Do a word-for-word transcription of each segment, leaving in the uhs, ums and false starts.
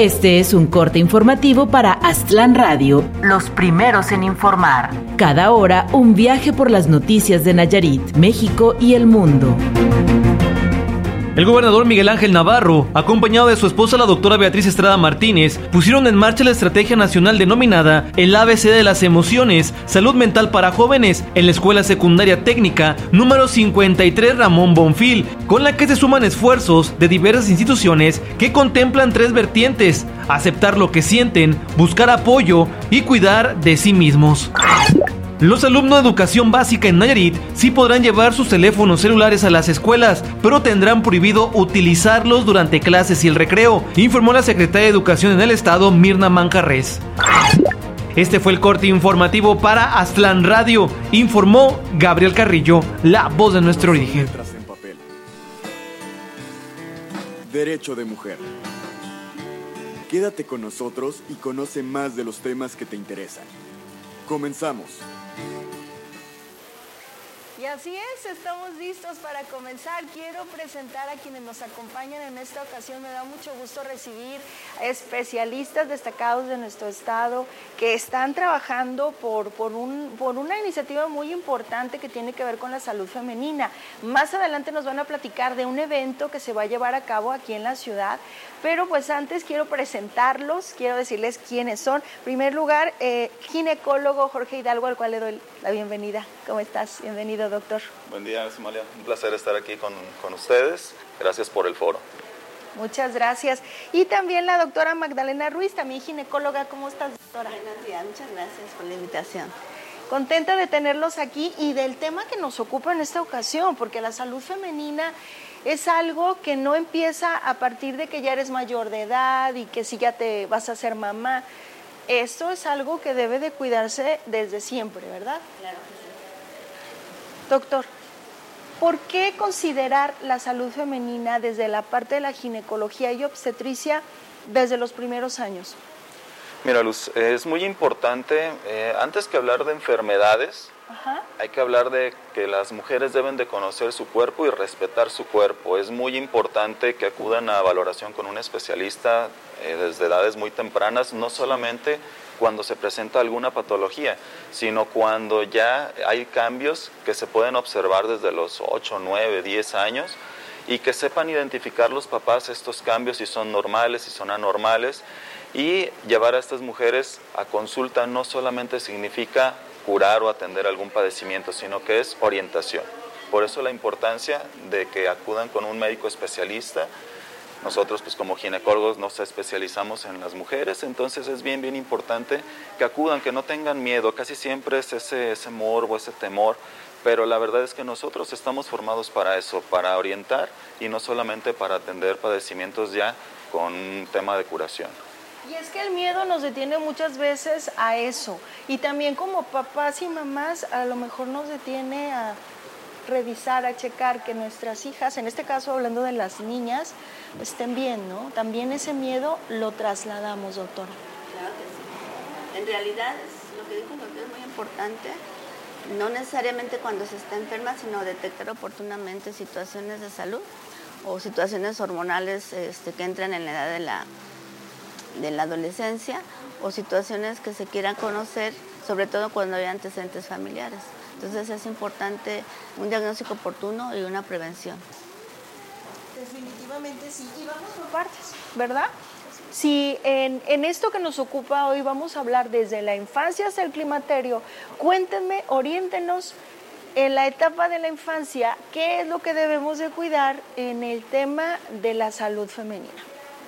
Este es un corte informativo para Aztlán Radio, los primeros en informar. Cada hora, un viaje por las noticias de Nayarit, México y el mundo. El gobernador Miguel Ángel Navarro, acompañado de su esposa la doctora Beatriz Estrada Martínez, pusieron en marcha la estrategia nacional denominada el A B C de las emociones, salud mental para jóvenes, en la Escuela Secundaria Técnica número cincuenta y tres Ramón Bonfil, con la que se suman esfuerzos de diversas instituciones que contemplan tres vertientes: aceptar lo que sienten, buscar apoyo y cuidar de sí mismos. Los alumnos de educación básica en Nayarit sí podrán llevar sus teléfonos celulares a las escuelas, pero tendrán prohibido utilizarlos durante clases y el recreo, informó la secretaria de Educación en el estado, Mirna Manjarres. Este fue el corte informativo para Aztlán Radio, informó Gabriel Carrillo, la voz de nuestro origen. Derecho de mujer. Quédate con nosotros y conoce más de los temas que te interesan. Comenzamos. Y así es, estamos listos para comenzar. Quiero presentar a quienes nos acompañan en esta ocasión. Me da mucho gusto recibir a especialistas destacados de nuestro estado que están trabajando por, por, un, por una iniciativa muy importante que tiene que ver con la salud femenina. Más adelante nos van a platicar de un evento que se va a llevar a cabo aquí en la ciudad, pero pues antes quiero presentarlos, quiero decirles quiénes son. En primer lugar, eh, ginecólogo Jorge Hidalgo, al cual le doy la bienvenida. ¿Cómo estás? Bienvenido, doctor. Buen día, Somalia. Un placer estar aquí con, con ustedes. Gracias por el foro. Muchas gracias. Y también la doctora Magdalena Ruiz, también ginecóloga. ¿Cómo estás, doctora? Buenos días, muchas gracias por la invitación. Contenta de tenerlos aquí y del tema que nos ocupa en esta ocasión, porque la salud femenina es algo que no empieza a partir de que ya eres mayor de edad y que si ya te vas a hacer mamá. Esto es algo que debe de cuidarse desde siempre, ¿verdad? Claro que sí. Doctor, ¿por qué considerar la salud femenina desde la parte de la ginecología y obstetricia desde los primeros años? Mira, Luz, es muy importante, eh, antes que hablar de enfermedades, Ajá. hay que hablar de que las mujeres deben de conocer su cuerpo y respetar su cuerpo. Es muy importante que acudan a valoración con un especialista eh, desde edades muy tempranas, no solamente cuando se presenta alguna patología, sino cuando ya hay cambios que se pueden observar desde los ocho, nueve, diez años y que sepan identificar los papás estos cambios, si son normales, si son anormales, y llevar a estas mujeres a consulta no solamente significa curar o atender algún padecimiento, sino que es orientación. Por eso la importancia de que acudan con un médico especialista. Nosotros, pues como ginecólogos, nos especializamos en las mujeres, entonces es bien, bien importante que acudan, que no tengan miedo. Casi siempre es ese, ese morbo, ese temor, pero la verdad es que nosotros estamos formados para eso, para orientar y no solamente para atender padecimientos ya con un tema de curación. Y es que el miedo nos detiene muchas veces a eso, y también como papás y mamás a lo mejor nos detiene a revisar, a checar que nuestras hijas, en este caso hablando de las niñas, estén bien, ¿no? También ese miedo lo trasladamos, doctora. Claro que sí. En realidad, es, lo que dijo el doctor es muy importante, no necesariamente cuando se está enferma, sino detectar oportunamente situaciones de salud o situaciones hormonales este, que entran en la edad de la, de la adolescencia, o situaciones que se quieran conocer, sobre todo cuando hay antecedentes familiares. Entonces es importante un diagnóstico oportuno y una prevención. Definitivamente sí, y vamos por partes, ¿verdad? Si en, en esto que nos ocupa hoy vamos a hablar desde la infancia hasta el climaterio, cuéntenme, oriéntenos en la etapa de la infancia, ¿qué es lo que debemos de cuidar en el tema de la salud femenina?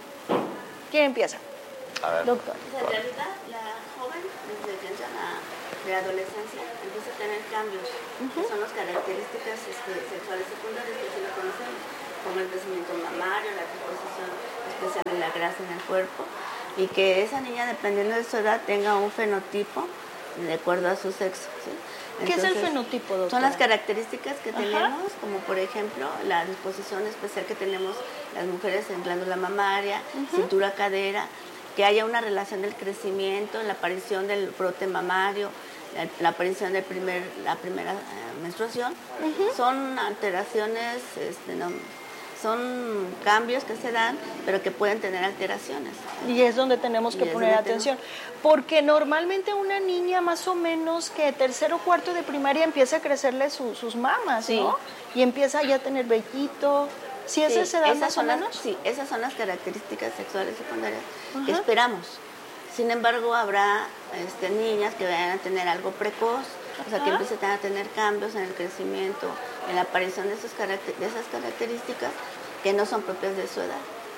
¿Quién empieza? A ver, doctor. En realidad, la joven, desde que entra a la adolescencia, empieza a tener cambios, uh-huh. que son las características este, sexuales secundarias que se le conocen, como el crecimiento mamario, la composición especial de la grasa en el cuerpo, y que esa niña, dependiendo de su edad, tenga un fenotipo de acuerdo a su sexo, ¿sí? Entonces, ¿qué es el fenotipo, doctora? Son las características que Ajá. tenemos, como por ejemplo la disposición especial que tenemos las mujeres en glándula mamaria, uh-huh. cintura, cadera, que haya una relación del crecimiento, la aparición del brote mamario, la, la aparición de primer, la primera eh, menstruación. Uh-huh. Son alteraciones este, no, son cambios que se dan, pero que pueden tener alteraciones. Y es donde tenemos que Y es poner donde atención. Porque normalmente una niña más o menos que tercero o cuarto de primaria empieza a crecerle su, sus mamas, Sí. ¿no? Y empieza ya a tener vellito. ¿Sí es Sí, esa edad esas más o son las- menos? Sí, esas son las características sexuales secundarias que Ajá. esperamos. Sin embargo, habrá este, niñas que vayan a tener algo precoz, o sea, que Ajá. empiecen a tener cambios en el crecimiento, en la aparición de, esos caracter- de esas características que no son propias de su edad.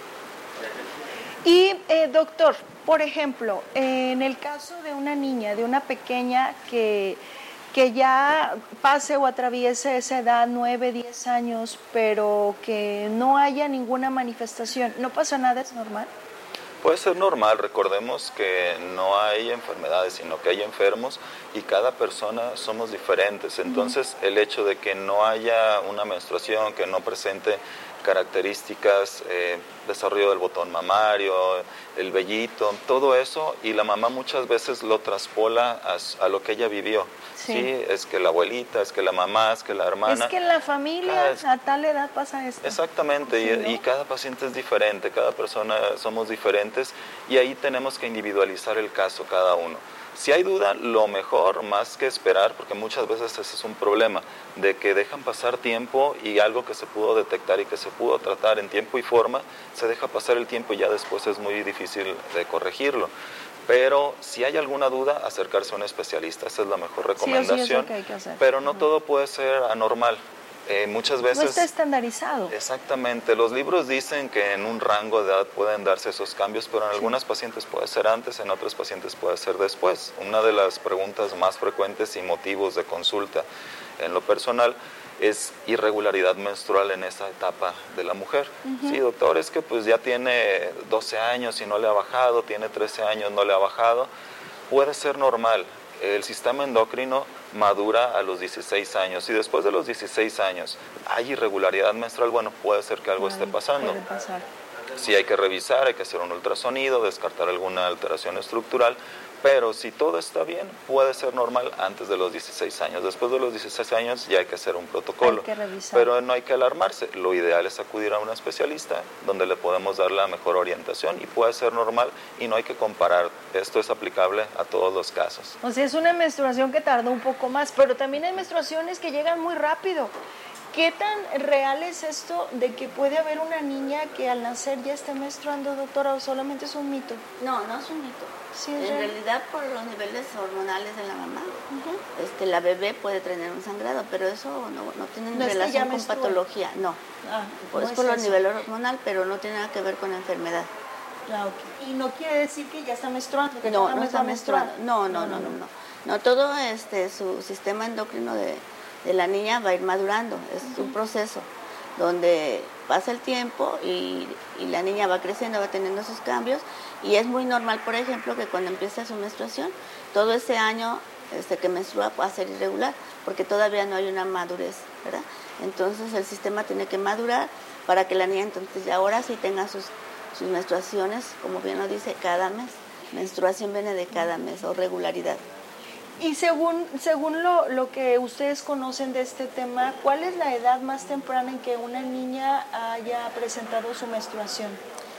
Y, eh, doctor, por ejemplo, en el caso de una niña, de una pequeña que, que ya pase o atraviese esa edad, nueve, diez años, pero que no haya ninguna manifestación, ¿no pasa nada? ¿Es normal? Puede ser normal, recordemos que no hay enfermedades, sino que hay enfermos y cada persona somos diferentes. Entonces, el hecho de que no haya una menstruación, que no presente características, eh, desarrollo del botón mamario, el vellito, todo eso, y la mamá muchas veces lo traspola a, a lo que ella vivió. Sí. Sí, es que la abuelita, es que la mamá, es que la hermana. Es que en la familia Cada es- a tal edad pasa esto. Exactamente, Sí, y, ¿no? y cada paciente es diferente, cada persona somos diferentes y ahí tenemos que individualizar el caso cada uno. Si hay duda, lo mejor, más que esperar, porque muchas veces ese es un problema, de que dejan pasar tiempo y algo que se pudo detectar y que se pudo tratar en tiempo y forma, se deja pasar el tiempo y ya después es muy difícil de corregirlo. Pero si hay alguna duda, acercarse a un especialista, esa es la mejor Sí o sí, es recomendación. lo que hay que hacer. Pero no Ajá. todo puede ser anormal. Eh, muchas veces... No está estandarizado. Exactamente, los libros dicen que en un rango de edad pueden darse esos cambios, pero en Sí. algunas pacientes puede ser antes, en otros pacientes puede ser después. Una de las preguntas más frecuentes y motivos de consulta en lo personal es irregularidad menstrual en esa etapa de la mujer. Uh-huh. Sí, doctor, es que pues ya tiene doce años y no le ha bajado, tiene trece años, no le ha bajado. Puede ser normal. El sistema endocrino madura a los dieciséis años y después de los dieciséis años hay irregularidad menstrual, bueno, puede ser que algo Ay, esté pasando. puede pasar. Sí, hay que revisar, hay que hacer un ultrasonido, descartar alguna alteración estructural, pero si todo está bien, puede ser normal antes de los dieciséis años. Después de los dieciséis años ya hay que hacer un protocolo, hay que revisar. Pero no hay que alarmarse. Lo ideal es acudir a un especialista donde le podemos dar la mejor orientación y puede ser normal y no hay que comparar. Esto es aplicable a todos los casos. O sea, es una menstruación que tarda un poco más, pero también hay menstruaciones que llegan muy rápido. ¿Qué tan real es esto de que puede haber una niña que al nacer ya esté menstruando, doctora, o solamente es un mito? No, no es un mito. Sí, en es real. realidad, por los niveles hormonales de la mamá, uh-huh. este, la bebé puede tener un sangrado, pero eso no, no tiene no relación con patología. No, ah, pues no es por es el eso. nivel hormonal, pero no tiene nada que ver con la enfermedad. Ah, okay. Y no quiere decir que ya está menstruando. Que No, no no está menstruando. No, no, no, no, no. No, todo este, su sistema endocrino de, de la niña va a ir madurando. Es uh-huh. un proceso donde pasa el tiempo y, y la niña va creciendo, va teniendo esos cambios. Y es muy normal, por ejemplo, que cuando empieza su menstruación, todo ese año este, que menstrua va a ser irregular, porque todavía no hay una madurez, ¿verdad? Entonces el sistema tiene que madurar para que la niña entonces ya ahora sí tenga sus, sus menstruaciones, como bien lo dice, cada mes. Menstruación viene de cada mes, o regularidad. Y según, según lo, lo que ustedes conocen de este tema, ¿cuál es la edad más temprana en que una niña haya presentado su menstruación?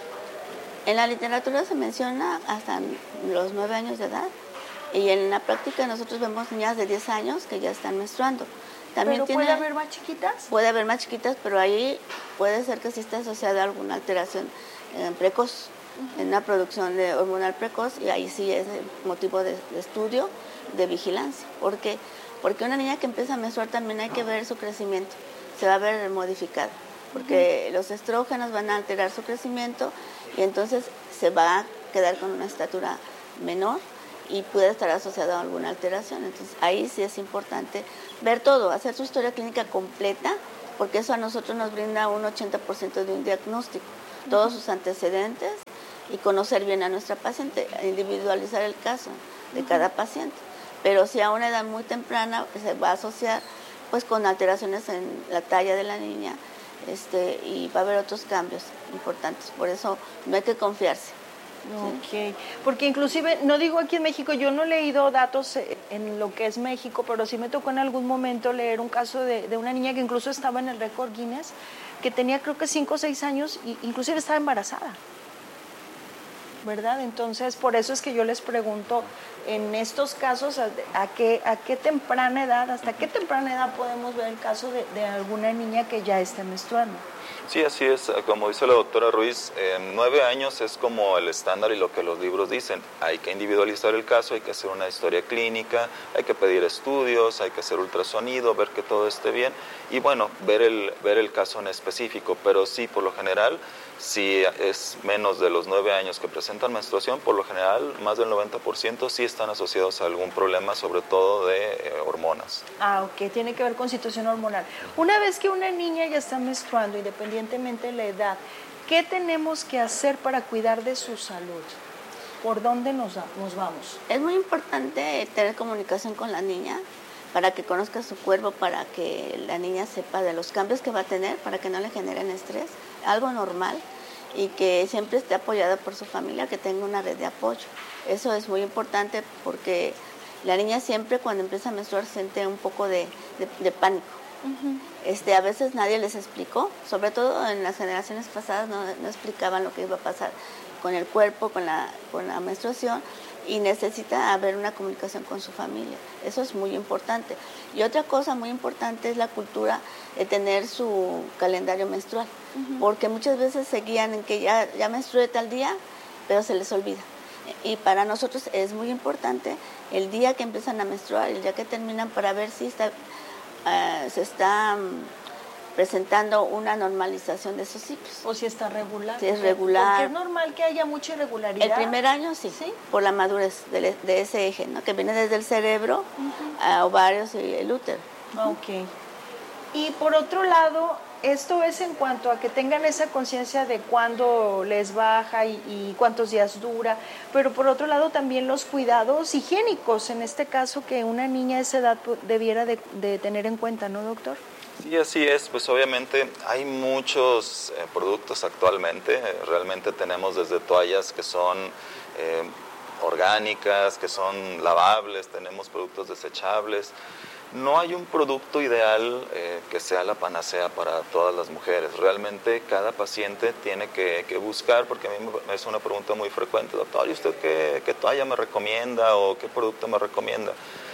En la literatura se menciona hasta los nueve años de edad y en la práctica nosotros vemos niñas de diez años que ya están menstruando. También ¿Pero tiene, puede haber más chiquitas? Puede haber más chiquitas, pero ahí puede ser que sí esté asociada a alguna alteración eh, precoz, uh-huh. en una producción de hormonal precoz, y ahí sí es motivo de, de estudio, de vigilancia. ¿Por qué? Porque una niña que empieza a menstruar también hay que ver su crecimiento, se va a ver modificado, porque uh-huh. los estrógenos van a alterar su crecimiento y entonces se va a quedar con una estatura menor y puede estar asociado a alguna alteración. Entonces ahí sí es importante ver todo, hacer su historia clínica completa, porque eso a nosotros nos brinda un ochenta por ciento de un diagnóstico, uh-huh. todos sus antecedentes y conocer bien a nuestra paciente, individualizar el caso de uh-huh. cada paciente. Pero si a una edad muy temprana se va a asociar pues con alteraciones en la talla de la niña, este, y va a haber otros cambios importantes. Por eso no hay que confiarse. Ok, ¿sí? Porque inclusive, no digo aquí en México, yo no he leído datos en lo que es México, pero sí me tocó en algún momento leer un caso de, de una niña que incluso estaba en el récord Guinness, que tenía creo que cinco o seis años y inclusive estaba embarazada, ¿verdad? Entonces, por eso es que yo les pregunto, en estos casos, ¿a, a, qué, a qué temprana edad, hasta qué temprana edad podemos ver el caso de, de alguna niña que ya está menstruando? Sí, así es. Como dice la doctora Ruiz, eh, nueve años es como el estándar y lo que los libros dicen. Hay que individualizar el caso, hay que hacer una historia clínica, hay que pedir estudios, hay que hacer ultrasonido, ver que todo esté bien y bueno, ver el, ver el caso en específico. Pero sí, por lo general, si es menos de los nueve años que presentan menstruación, por lo general, más del noventa por ciento sí están asociados a algún problema, sobre todo de eh, hormonas. Ah, ok, tiene que ver con situación hormonal. Una vez que una niña ya está menstruando, independientemente de la edad, ¿qué tenemos que hacer para cuidar de su salud? ¿Por dónde nos, nos vamos? Es muy importante tener comunicación con la niña para que conozca su cuerpo, para que la niña sepa de los cambios que va a tener, para que no le generen estrés, algo normal, y que siempre esté apoyada por su familia, que tenga una red de apoyo. Eso es muy importante porque la niña siempre cuando empieza a menstruar siente un poco de, de, de pánico. Uh-huh. Este, a veces nadie les explicó, sobre todo en las generaciones pasadas no, no explicaban lo que iba a pasar con el cuerpo, con la, con la menstruación, y necesita haber una comunicación con su familia. Eso es muy importante. Y otra cosa muy importante es la cultura de tener su calendario menstrual, uh-huh. porque muchas veces se guían en que ya, ya menstrué tal día, pero se les olvida. Y para nosotros es muy importante el día que empiezan a menstruar, el día que terminan, para ver si está, uh, se está um, presentando una normalización de esos ciclos. O si está regular. Si es regular. Porque es normal que haya mucha irregularidad. El primer año sí, ¿sí? Por la madurez de, de ese eje, ¿no? Que viene desde el cerebro, uh-huh. a ovarios y el útero. Uh-huh. Ok. Y por otro lado, esto es en cuanto a que tengan esa conciencia de cuándo les baja y, y cuántos días dura, pero por otro lado también los cuidados higiénicos, en este caso que una niña de esa edad debiera de, de tener en cuenta, ¿no, doctor? Sí, así es. Pues obviamente hay muchos eh, productos actualmente. Eh, realmente tenemos desde toallas que son eh, orgánicas, que son lavables, tenemos productos desechables. No hay un producto ideal eh, que sea la panacea para todas las mujeres. Realmente cada paciente tiene que, que buscar, porque a mí me es una pregunta muy frecuente, doctor, ¿y usted qué, qué toalla me recomienda o qué producto me recomienda?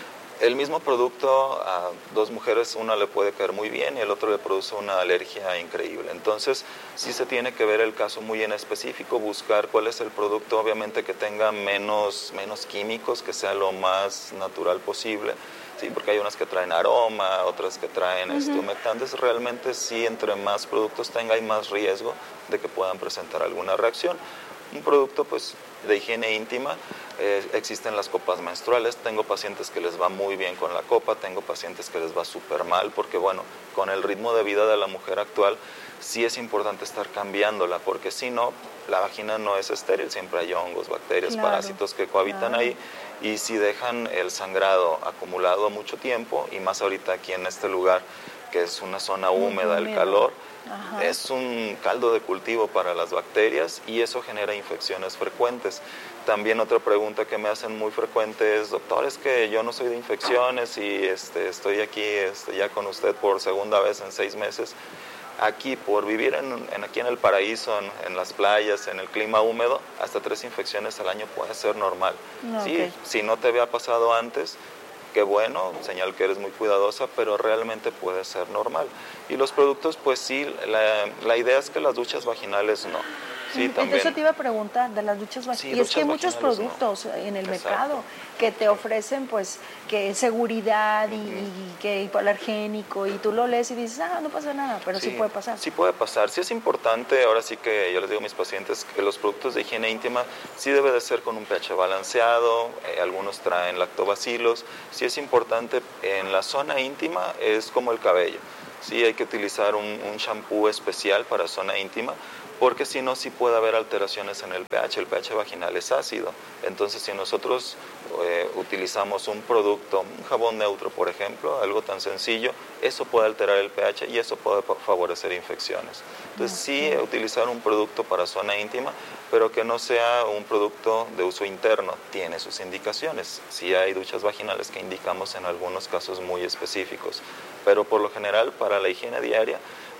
El mismo producto a dos mujeres, una le puede caer muy bien y el otro le produce una alergia increíble. Entonces, sí se tiene que ver el caso muy en específico, buscar cuál es el producto, obviamente que tenga menos, menos químicos, que sea lo más natural posible. Sí, porque hay unas que traen aroma, otras que traen uh-huh. este, humectantes. Realmente sí, entre más productos tenga, hay más riesgo de que puedan presentar alguna reacción. Un producto pues de higiene íntima, eh, existen las copas menstruales. Tengo pacientes que les va muy bien con la copa, tengo pacientes que les va súper mal, porque bueno, con el ritmo de vida de la mujer actual, sí es importante estar cambiándola, porque si no, la vagina no es estéril, siempre hay hongos, bacterias, claro, parásitos que cohabitan claro. ahí, y si dejan el sangrado acumulado mucho tiempo, y más ahorita aquí en este lugar, que es una zona húmeda, el calor, Ajá. es un caldo de cultivo para las bacterias y eso genera infecciones frecuentes. También otra pregunta que me hacen muy frecuente es, doctor, es que yo no soy de infecciones y este, estoy aquí este, ya con usted por segunda vez en seis meses. Aquí, por vivir en, en, aquí en el paraíso, en, en las playas, en el clima húmedo, hasta tres infecciones al año puede ser normal. Okay. ¿Sí? Si no te había pasado antes, qué bueno, señal que eres muy cuidadosa, pero realmente puede ser normal. Y los productos, pues sí, la, la idea es que las duchas vaginales no. Sí, también. Eso te iba a preguntar, de las duchas vaginales. Sí, y duchas es que hay muchos productos no. en el Exacto. mercado que te ofrecen, pues, que seguridad y, uh-huh. y que hipoalergénico, y tú lo lees y dices, ah, no pasa nada, pero sí, sí puede pasar. Sí puede pasar. Sí es importante, ahora sí que yo les digo a mis pacientes que los productos de higiene íntima sí debe de ser con un pH balanceado, eh, algunos traen lactobacilos. Sí es importante, en la zona íntima es como el cabello. Sí hay que utilizar un, un shampoo especial para zona íntima, porque si no, sí puede haber alteraciones en el pH. El pH vaginal es ácido. Entonces, si nosotros eh, utilizamos un producto, un jabón neutro, por ejemplo, algo tan sencillo, eso puede alterar el pH y eso puede favorecer infecciones. Entonces, sí, utilizar un producto para zona íntima, pero que no sea un producto de uso interno. Tiene sus indicaciones. Sí hay duchas vaginales que indicamos en algunos casos muy específicos, pero por lo general, para la higiene diaria,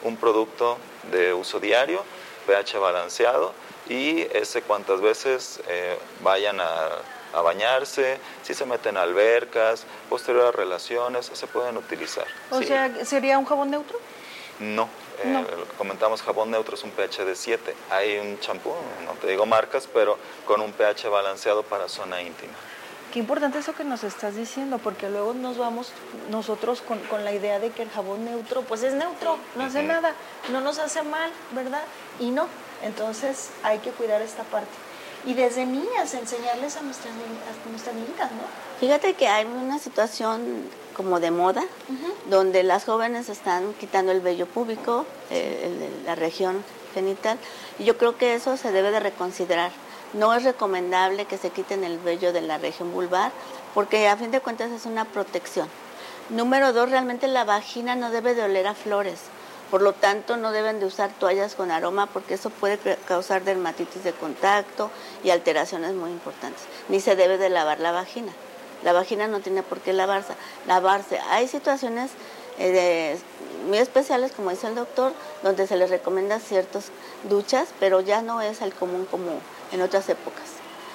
un producto de uso diario, pH balanceado, y ese cuantas veces eh, vayan a, a bañarse, si se meten a albercas, posterior a relaciones, se pueden utilizar. O ¿sí? sea, ¿sería un jabón neutro? No, eh, No. comentamos jabón neutro es un pH de siete. Hay un champú, no te digo marcas, pero con un pH balanceado para zona íntima. Qué importante eso que nos estás diciendo, porque luego nos vamos nosotros con, con la idea de que el jabón neutro, pues es neutro, no hace Ujú. nada, no nos hace mal, ¿verdad? Y no, entonces hay que cuidar esta parte. Y desde niñas, enseñarles a nuestras, ni- a nuestras niñitas, ¿no? Fíjate que hay una situación como de moda, Ujú. donde las jóvenes están quitando el vello púbico, eh, el- el- la región genital, y yo creo que eso se debe de reconsiderar. No es recomendable que se quiten el vello de la región vulvar, porque a fin de cuentas es una protección. Número dos, realmente la vagina no debe de oler a flores, por lo tanto no deben de usar toallas con aroma, porque eso puede cre- causar dermatitis de contacto y alteraciones muy importantes. Ni se debe de lavar la vagina. La vagina no tiene por qué lavarse. lavarse. Hay situaciones eh, de- muy especiales, como dice el doctor, donde se les recomienda ciertas duchas, pero ya no es el común como en otras épocas.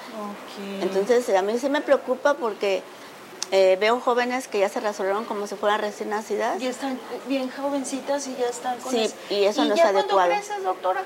Ok. Entonces, a mí sí me preocupa porque eh, veo jóvenes que ya se rasuraron como si fueran recién nacidas. Y están bien jovencitas y ya están con Sí, eso. y eso no es ya adecuado. cuando creces, doctora,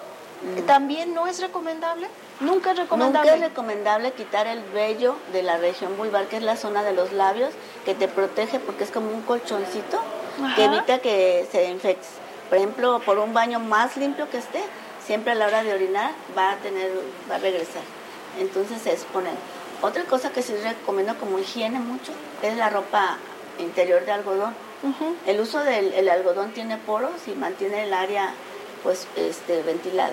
¿también no es recomendable? Nunca es recomendable. Nunca es recomendable quitar el vello de la región vulvar, que es la zona de los labios, que te protege porque es como un colchoncito que Ajá. evita que se infecte. Por ejemplo, por un baño más limpio que esté, siempre a la hora de orinar va a tener, va a regresar. Entonces se exponen. Otra cosa que sí recomiendo como higiene mucho es la ropa interior de algodón. Ujú. El uso del el algodón tiene poros y mantiene el área pues este ventilada.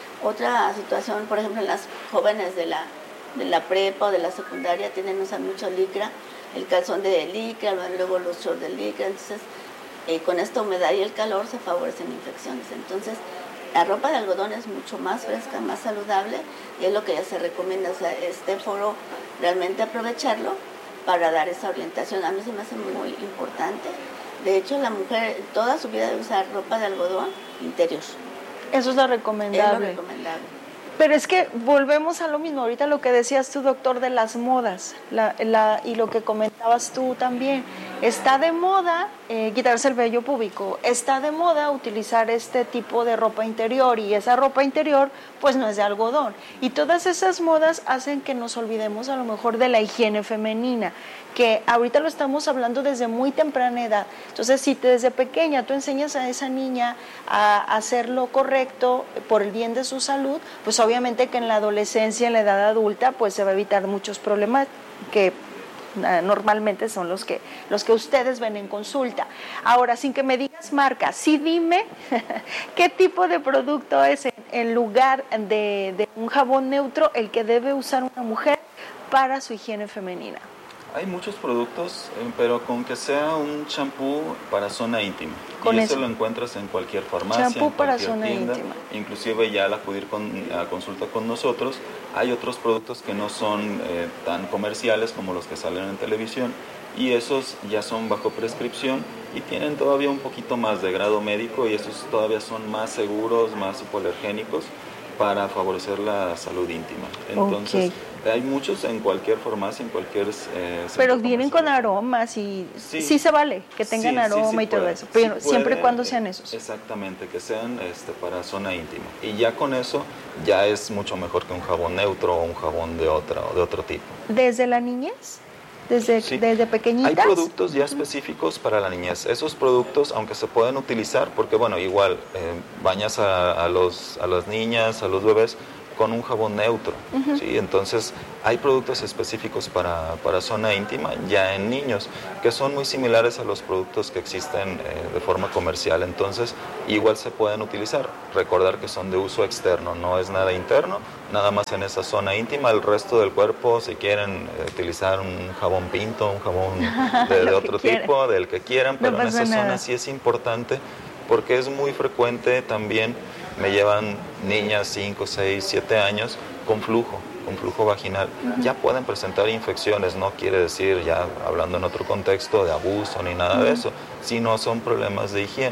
Otra situación, por ejemplo, en las jóvenes de la, de la prepa o de la secundaria tienen usar mucho licra, el calzón de licra, luego los shorts de licra, entonces eh, con esta humedad y el calor se favorecen infecciones. Entonces la ropa de algodón es mucho más fresca, más saludable, y es lo que ya se recomienda. O sea, este foro realmente aprovecharlo para dar esa orientación. A mí se me hace muy importante. De hecho, la mujer toda su vida debe usar ropa de algodón interior. Eso es lo Es lo recomendable. recomendable. Pero es que volvemos a lo mismo, ahorita lo que decías tú, doctor, de las modas, la, la, y lo que comentabas tú también. Está de moda eh, quitarse el vello púbico, está de moda utilizar este tipo de ropa interior, y esa ropa interior pues no es de algodón. Y todas esas modas hacen que nos olvidemos a lo mejor de la higiene femenina, que ahorita lo estamos hablando desde muy temprana edad. Entonces, si te- desde pequeña tú enseñas a esa niña a hacer lo correcto por el bien de su salud, pues obviamente que en la adolescencia, en la edad adulta, pues se va a evitar muchos problemas que ah, normalmente son los que los que ustedes ven en consulta. Ahora, sin que me digas marca, sí dime qué tipo de producto es en, en lugar de, de un jabón neutro el que debe usar una mujer para su higiene femenina. Hay muchos productos, eh, pero con que sea un champú para zona íntima. Con y eso, eso. lo encuentras en cualquier farmacia, Champú en para cualquier zona tienda. íntima. Inclusive ya al acudir con, a consulta con nosotros, hay otros productos que no son eh, tan comerciales como los que salen en televisión, y esos ya son bajo prescripción y tienen todavía un poquito más de grado médico, y esos todavía son más seguros, más hipoalergénicos para favorecer la salud íntima. Entonces, Ok. hay muchos en cualquier farmacia, en cualquier eh, Pero centro vienen con comercial. aromas y sí, Sí. se vale que tengan Sí, sí, aroma sí y todo puede, eso, pero sí siempre y puede, cuando eh, sean esos. Exactamente, que sean este, para zona íntima. Y ya con eso ya es mucho mejor que un jabón neutro o un jabón de, otra, de otro tipo. ¿Desde la niñez? ¿Desde, Sí. desde Hay pequeñitas? productos ya específicos para la niñez. Esos productos, aunque se pueden utilizar, porque bueno, igual eh, bañas a, a, los, a las niñas, a los bebés, con un jabón neutro, uh-huh. ¿sí? Entonces hay productos específicos para, para zona íntima ya en niños, que son muy similares a los productos que existen eh, de forma comercial. Entonces igual se pueden utilizar. Recordar que son de uso externo, no es nada interno, nada más en esa zona íntima. El resto del cuerpo, si quieren eh, utilizar un jabón pinto, un jabón de, de otro tipo, del que quieran, pero no en esa nada. zona sí es importante, porque es muy frecuente también. Me llevan niñas cinco, seis, siete años con flujo, con flujo vaginal. Uh-huh. Ya pueden presentar infecciones, no quiere decir, ya hablando en otro contexto, de abuso ni nada uh-huh. de eso, sino son problemas de higiene.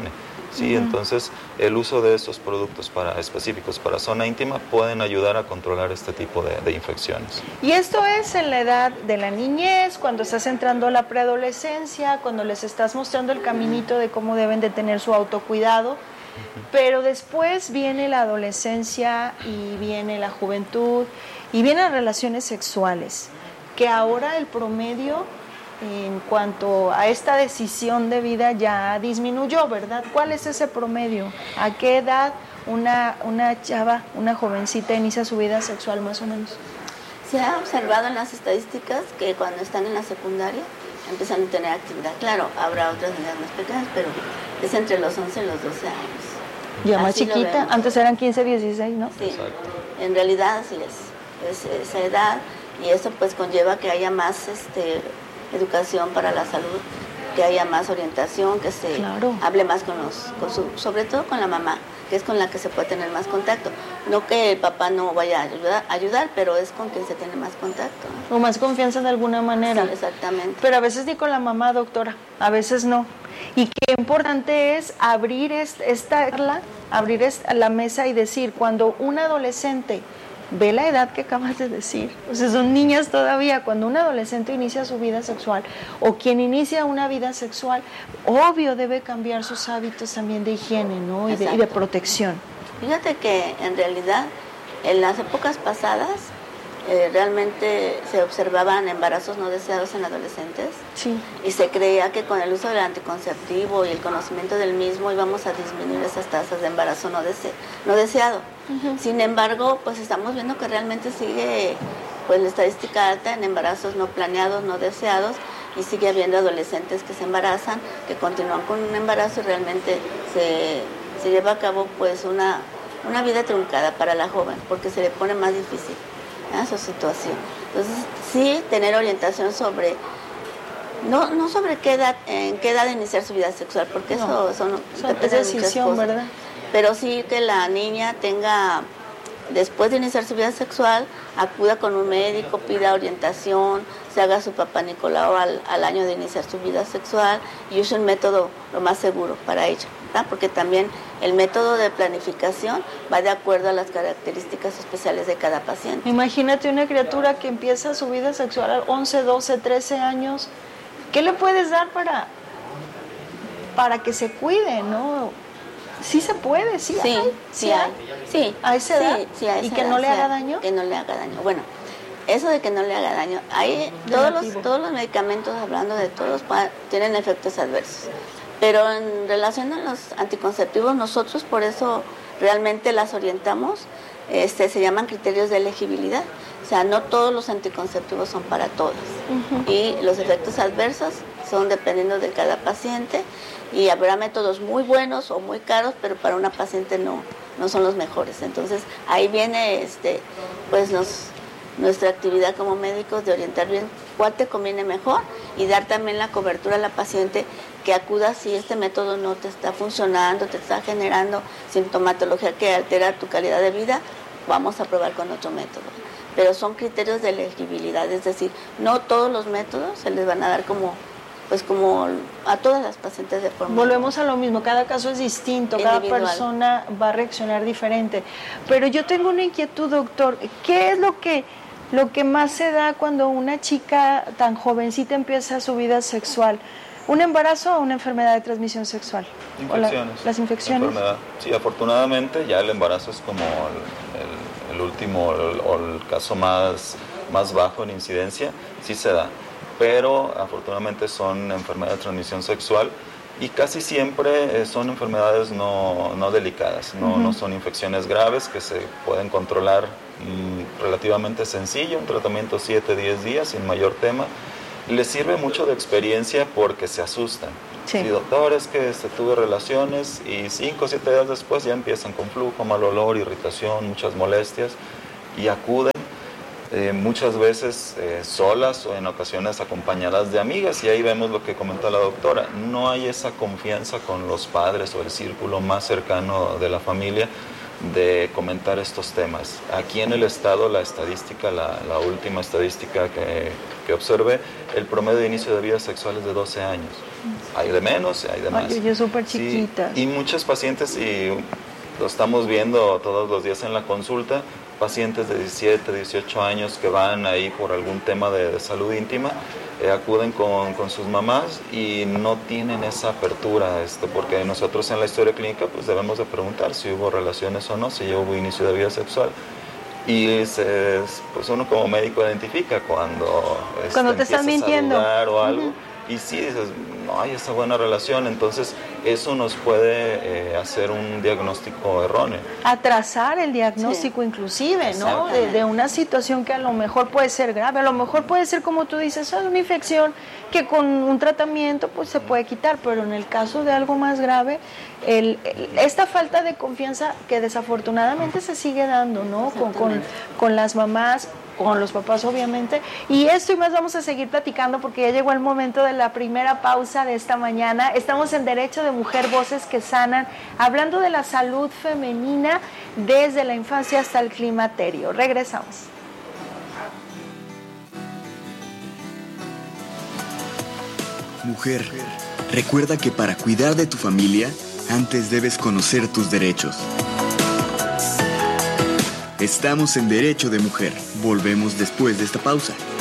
¿sí? Uh-huh. Entonces, el uso de estos productos para, específicos para zona íntima pueden ayudar a controlar este tipo de, de infecciones. Y esto es en la edad de la niñez, cuando estás entrando a la preadolescencia, cuando les estás mostrando el caminito de cómo deben de tener su autocuidado. Uh-huh. Pero después viene la adolescencia y viene la juventud y vienen las relaciones sexuales, que ahora el promedio en cuanto a esta decisión de vida ya disminuyó, ¿verdad? ¿Cuál es ese promedio? ¿A qué edad una, una chava, una jovencita inicia su vida sexual más o menos? Se ha observado en las estadísticas que cuando están en la secundaria empiezan a tener actividad. Claro, habrá otras niñas más pequeñas, pero es entre los once y los doce años. Ya más chiquita, antes eran quince, dieciséis, ¿no? Sí, en realidad así es, es esa edad, y eso pues conlleva que haya más este, educación para la salud, que haya más orientación, que se claro. hable más con los, con su, sobre todo con la mamá, que es con la que se puede tener más contacto. No que el papá no vaya a ayudar, ayudar pero es con quien se tiene más contacto, ¿no? O más confianza de alguna manera. Sí, exactamente. Pero a veces ni con la mamá, doctora, a veces no. Y qué importante es abrir esta, abrir esta, la mesa y decir, cuando un adolescente ve la edad que acabas de decir, o sea, son niñas todavía, cuando un adolescente inicia su vida sexual, o quien inicia una vida sexual, obvio debe cambiar sus hábitos también de higiene, ¿no? Y de, y de protección. Fíjate que en realidad, en las épocas pasadas, Eh, realmente se observaban embarazos no deseados en adolescentes, sí. y se creía que con el uso del anticonceptivo y el conocimiento del mismo íbamos a disminuir esas tasas de embarazo no, dese no deseado. Uh-huh. Sin embargo, pues estamos viendo que realmente sigue pues la estadística alta en embarazos no planeados, no deseados, y sigue habiendo adolescentes que se embarazan, que continúan con un embarazo y realmente se, se lleva a cabo pues una, una vida truncada para la joven, porque se le pone más difícil a su situación. Entonces, sí, tener orientación sobre, no no sobre qué edad, en qué edad iniciar su vida sexual, porque no, eso son, es decisión, ¿verdad? Pero sí que la niña tenga, después de iniciar su vida sexual, acuda con un médico, pida orientación, se haga su papá Nicolau al, al año de iniciar su vida sexual y use un método lo más seguro para ello, ¿verdad? Porque también el método de planificación va de acuerdo a las características especiales de cada paciente. Imagínate una criatura que empieza su vida sexual a once, doce, trece años. ¿Qué le puedes dar para, para que se cuide, no? Sí se puede, sí, sí hay. Sí, sí hay. Sí, a esa edad. Sí, sí, a esa ¿Y que edad, no le haga sí, daño? Que no le haga daño. Bueno, eso de que no le haga daño, hay todos los, todos los medicamentos, hablando de todos, tienen efectos adversos. Pero en relación a los anticonceptivos, nosotros por eso realmente las orientamos, este, se llaman criterios de elegibilidad. O sea, no todos los anticonceptivos son para todas. Uh-huh. Y los efectos adversos son dependiendo de cada paciente, y habrá métodos muy buenos o muy caros, pero para una paciente no, no son los mejores. Entonces, ahí viene este, pues nos, nuestra actividad como médicos de orientar bien cuál te conviene mejor y dar también la cobertura a la paciente que acuda si este método no te está funcionando, te está generando sintomatología que altera tu calidad de vida, vamos a probar con otro método. Pero son criterios de elegibilidad, es decir, no todos los métodos se les van a dar como, pues como a todas las pacientes de forma. Volvemos a lo mismo, cada caso es distinto, individual. Cada persona va a reaccionar diferente. Pero yo tengo una inquietud, doctor, ¿qué es lo que, lo que más se da cuando una chica tan jovencita empieza su vida sexual? ¿Un embarazo o una enfermedad de transmisión sexual? Infecciones. La, ¿Las infecciones? Enfermedad. Sí, afortunadamente ya el embarazo es como el, el, el último el, o el caso más, más bajo en incidencia, sí se da. Pero afortunadamente son enfermedades de transmisión sexual y casi siempre son enfermedades no, no delicadas, no, uh-huh. no son infecciones graves que se pueden controlar mmm, relativamente sencillo, un tratamiento siete a diez días sin mayor tema. Les sirve mucho de experiencia porque se asustan. Sí, sí doctor, es que este, tuve relaciones y cinco o siete días después ya empiezan con flujo, mal olor, irritación, muchas molestias y acuden eh, muchas veces eh, solas o en ocasiones acompañadas de amigas, y ahí vemos lo que comentó la doctora. No hay esa confianza con los padres o el círculo más cercano de la familia de comentar estos temas. Aquí en el estado la estadística, la, la última estadística que, que observé, el promedio de inicio de vida sexual es de doce años. Hay de menos, hay de más. Ay, yo súper chiquita. Sí, y muchos pacientes, y lo estamos viendo todos los días en la consulta, pacientes de diecisiete, dieciocho años que van ahí por algún tema de, de salud íntima, eh, acuden con, con sus mamás y no tienen esa apertura, este, porque nosotros en la historia clínica pues debemos de preguntar si hubo relaciones o no, si ya hubo inicio de vida sexual. Y se, pues uno como médico identifica cuando, este, cuando te están mintiendo a dudar o algo. Uh-huh. Y sí, dices, no hay esa buena relación, entonces eso nos puede eh, hacer un diagnóstico erróneo. Atrasar el diagnóstico, sí, inclusive, ¿no? De, de una situación que a lo mejor puede ser grave, a lo mejor puede ser, como tú dices, es una infección que con un tratamiento pues se puede quitar, pero en el caso de algo más grave, el, el, esta falta de confianza que desafortunadamente se sigue dando, ¿no? Con, con, con las mamás, con los papás obviamente, y esto y más vamos a seguir platicando porque ya llegó el momento de la primera pausa de esta mañana. Estamos en Derecho de Mujer, Voces que Sanan, hablando de la salud femenina desde la infancia hasta el climaterio. Regresamos. Mujer, recuerda que para cuidar de tu familia, antes debes conocer tus derechos. Estamos en Derecho de Mujer. Volvemos después de esta pausa.